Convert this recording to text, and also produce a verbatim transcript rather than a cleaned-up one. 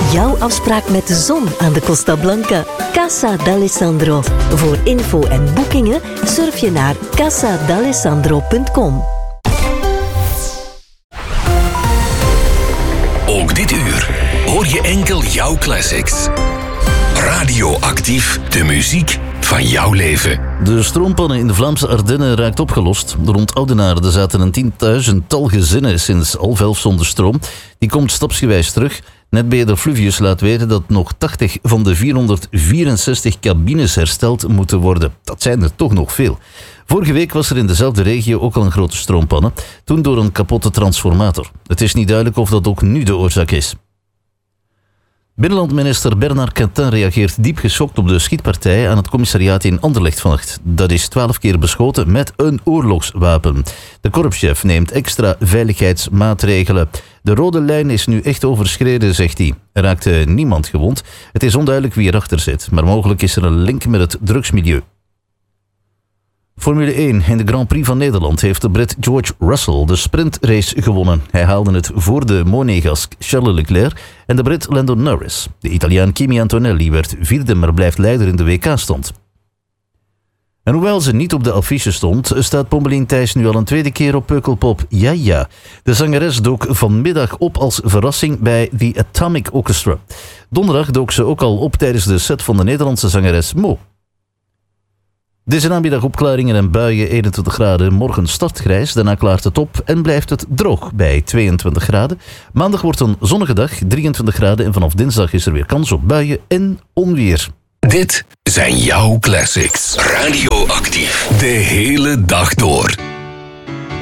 Jouw afspraak met de zon aan de Costa Blanca. Casa d'Alessandro. Voor info en boekingen surf je naar casa d'alessandro punt com. Ook dit uur hoor je enkel jouw classics. Radioactief, de muziek van jouw leven. De stroompannen in de Vlaamse Ardennen raakt opgelost. Rond Oudenaarde zaten een tienduizendtal gezinnen sinds half elf zonder stroom. Die komt stapsgewijs terug. Netbeheerder Fluvius laat weten dat nog tachtig van de vierhonderdvierenzestig cabines hersteld moeten worden. Dat zijn er toch nog veel. Vorige week was er in dezelfde regio ook al een grote stroompanne, toen door een kapotte transformator. Het is niet duidelijk of dat ook nu de oorzaak is. Binnenlandminister Bernard Quentin reageert diep geschokt op de schietpartij aan het commissariaat in Anderlecht vannacht. Dat is twaalf keer beschoten met een oorlogswapen. De korpschef neemt extra veiligheidsmaatregelen. De rode lijn is nu echt overschreden, zegt hij. Er raakte niemand gewond. Het is onduidelijk wie erachter zit, maar mogelijk is er een link met het drugsmilieu. Formule één. In de Grand Prix van Nederland heeft de Brit George Russell de sprintrace gewonnen. Hij haalde het voor de Monegask Charles Leclerc en de Brit Lando Norris. De Italiaan Kimi Antonelli werd vierde, maar blijft leider in de W K-stand. En hoewel ze niet op de affiche stond, staat Pommelien Thijs nu al een tweede keer op Pukkelpop. Ja, ja. De zangeres dook vanmiddag op als verrassing bij The Atomic Orchestra. Donderdag dook ze ook al op tijdens de set van de Nederlandse zangeres Mo. Deze namiddag opklaringen en buien, eenentwintig graden. Morgen startgrijs, daarna klaart het op en blijft het droog bij tweeëntwintig graden. Maandag wordt een zonnige dag, drieëntwintig graden. En vanaf dinsdag is er weer kans op buien en onweer. Dit zijn jouw classics. Radioactief. De hele dag door.